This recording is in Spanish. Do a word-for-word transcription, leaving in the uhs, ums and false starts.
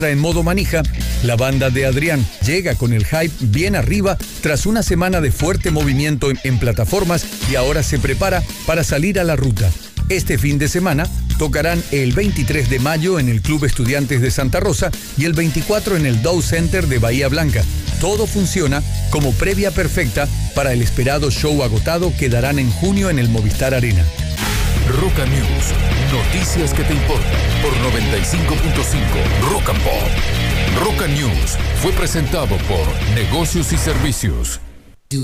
En modo manija, la banda de Adrián llega con el hype bien arriba tras una semana de fuerte movimiento en, en plataformas y ahora se prepara para salir a la ruta. Este fin de semana tocarán el veintitrés de mayo en el Club Estudiantes de Santa Rosa y el veinticuatro en el Dow Center de Bahía Blanca. Todo funciona como previa perfecta para el esperado show agotado que darán en junio en el Movistar Arena. Roca News, noticias que te importan por noventa y cinco punto cinco Rock and Pop. Roca News fue presentado por Negocios y Servicios.